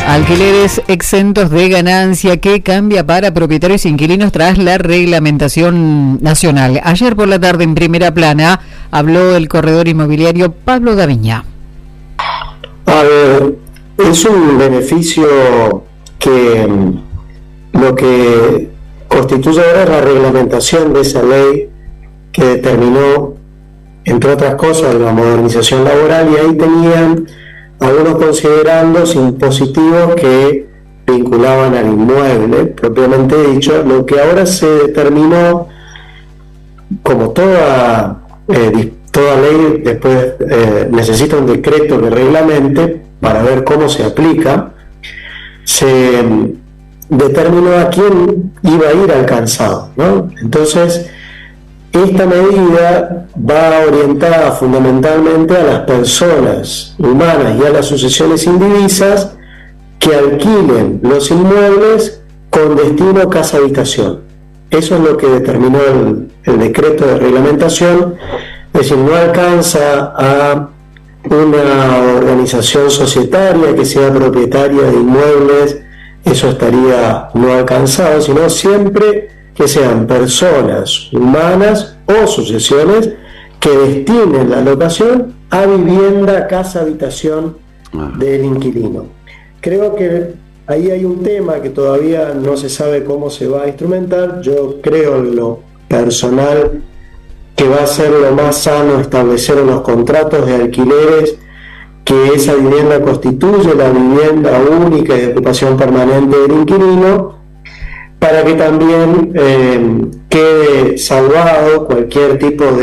Alquileres exentos de ganancia que cambia para propietarios e inquilinos tras la reglamentación nacional. Ayer por la tarde en Primera Plana habló el corredor inmobiliario Pablo Daviña. A ver, es un beneficio que lo que constituye ahora es la reglamentación de esa ley que determinó, entre otras cosas, la modernización laboral, y ahí tenían algunos considerandos impositivos que vinculaban al inmueble, propiamente dicho. Lo que ahora se determinó, como toda ley después necesita un decreto que reglamente para ver cómo se aplica, se determinó a quién iba a ir alcanzado, ¿no? Entonces, esta medida va orientada fundamentalmente a las personas humanas y a las sucesiones indivisas que alquilen los inmuebles con destino a casa-habitación. Eso es lo que determinó el decreto de reglamentación. Es decir, no alcanza a una organización societaria que sea propietaria de inmuebles, eso estaría no alcanzado, sino siempre que sean personas humanas o sucesiones que destinen la locación a vivienda, casa, habitación del inquilino. Creo que ahí hay un tema que todavía no se sabe cómo se va a instrumentar. Yo creo en lo personal que va a ser lo más sano establecer en los contratos de alquileres que esa vivienda constituye la vivienda única y de ocupación permanente del inquilino, para que también quede salvado cualquier tipo de